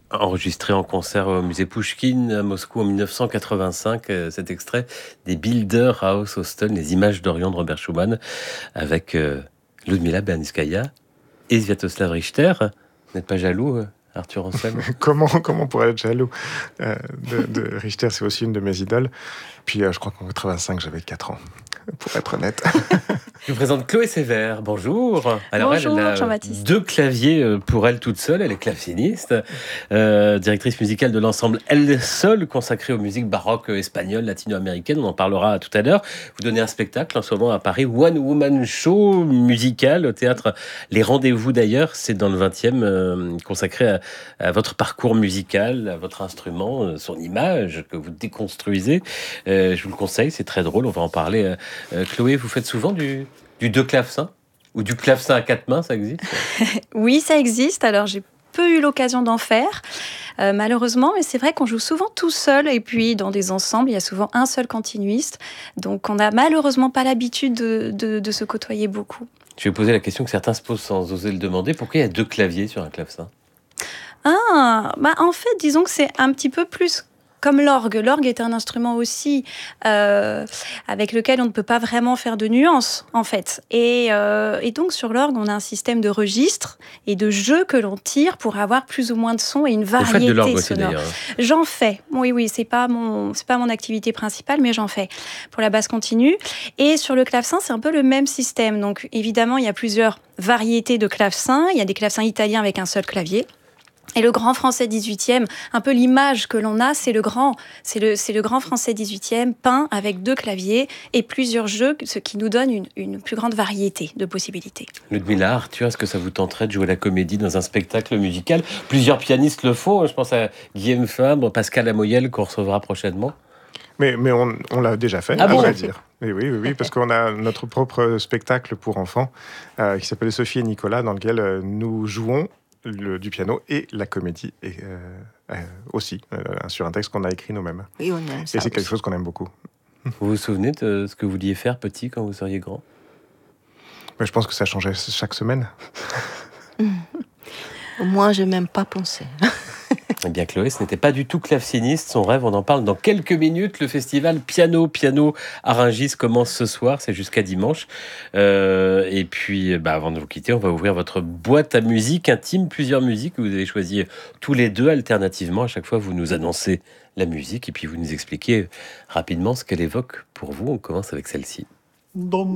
Enregistré en concert au musée Pouchkine à Moscou en 1985, cet extrait des Bilderhaus Austin, les images d'Orient de Robert Schumann, avec Ludmila Bernitskaya et Sviatoslav Richter. Vous n'êtes pas jaloux, Arthur Anselme? Comment on pourrait être jaloux de Richter? C'est aussi une de mes idoles. Puis je crois qu'en 85, j'avais 4 ans, pour être honnête. Je vous présente Chloé Sévère, bonjour. Alors Bonjour elle a Jean-Baptiste. 2 claviers pour elle toute seule, elle est claveciniste, directrice musicale de l'ensemble El Sol, consacré aux musiques baroques espagnoles, latino-américaines, on en parlera tout à l'heure. Vous donnez un spectacle en ce moment à Paris, One Woman Show musical au théâtre Les Rendez-vous d'ailleurs, c'est dans le 20e, consacré à votre parcours musical, à votre instrument, son image que vous déconstruisez. Je vous le conseille, c'est très drôle, on va en parler. Chloé, vous faites souvent du deux clavecins ou du clavecin à 4 mains, ça existe? Oui, ça existe. Alors, j'ai peu eu l'occasion d'en faire, malheureusement, mais c'est vrai qu'on joue souvent tout seul. Et puis, dans des ensembles, il y a souvent un seul continuiste. Donc, on n'a malheureusement pas l'habitude de se côtoyer beaucoup. Je vais poser la question que certains se posent sans oser le demander. Pourquoi il y a 2 claviers sur un clavecin? En fait, disons que c'est un petit peu plus comme l'orgue. L'orgue est un instrument aussi avec lequel on ne peut pas vraiment faire de nuances, en fait. Et donc, sur l'orgue, on a un système de registres et de jeux que l'on tire pour avoir plus ou moins de sons et une Vous faites de variété l'orgue aussi sonore. d'ailleurs. J'en fais. Oui, c'est pas mon activité principale, mais j'en fais pour la basse continue. Et sur le clavecin, c'est un peu le même système. Donc, évidemment, il y a plusieurs variétés de clavecins. Il y a des clavecins italiens avec un seul clavier. Et le grand français 18e, un peu l'image que l'on a, c'est le grand français 18e peint avec 2 claviers et plusieurs jeux, ce qui nous donne une plus grande variété de possibilités. Ludmila, Arthur, est-ce que ça vous tenterait de jouer la comédie dans un spectacle musical? Plusieurs pianistes le font, je pense à Guillaume Fabre, Pascal Amoyel qu'on recevra prochainement. Mais on l'a déjà fait, Ah bon? vrai dire. Et oui, parce qu'on a notre propre spectacle pour enfants qui s'appelle Sophie et Nicolas, dans lequel nous jouons du piano et la comédie aussi, sur un texte qu'on a écrit nous-mêmes. Oui, on aime ça. Et c'est quelque chose qu'on aime beaucoup. Vous vous souvenez de ce que vous vouliez faire petit quand vous seriez grand? Mais je pense que ça changeait chaque semaine. Moi, je n'ai même pas pensé. Eh bien, Chloé, ce n'était pas du tout claveciniste. Son rêve, on en parle dans quelques minutes. Le festival Piano à Rungis commence ce soir. C'est jusqu'à dimanche. Et puis, avant de vous quitter, on va ouvrir votre boîte à musique intime. Plusieurs musiques que vous avez choisies tous les deux alternativement. À chaque fois, vous nous annoncez la musique et puis vous nous expliquez rapidement ce qu'elle évoque pour vous. On commence avec celle-ci.